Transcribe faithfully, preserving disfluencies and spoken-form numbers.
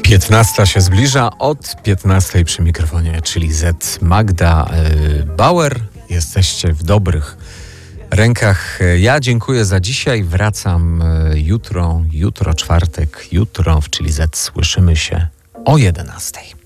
piętnasta się zbliża, od piętnastej przy mikrofonie, czyli Z Magda y, Bauer. Jesteście w dobrych rękach. Ja dziękuję za dzisiaj. Wracam y, jutro, jutro czwartek, jutro w Czyli Z słyszymy się o jedenastej.